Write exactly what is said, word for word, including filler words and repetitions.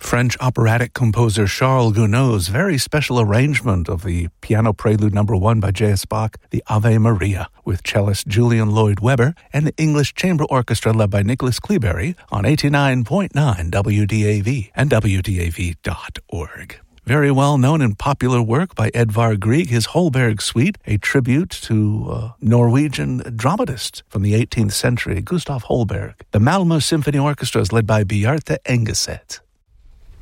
French operatic composer Charles Gounod's very special arrangement of the Piano Prelude Number One by J S. Bach, the Ave Maria, with cellist Julian Lloyd Webber and the English Chamber Orchestra led by Nicholas Cleberry on eighty-nine point nine W D A V and W D A V dot org. Very well known and popular work by Edvard Grieg, his Holberg Suite, a tribute to uh, Norwegian dramatist from the eighteenth century, Gustav Holberg. The Malmö Symphony Orchestra is led by Bjarte Engeset.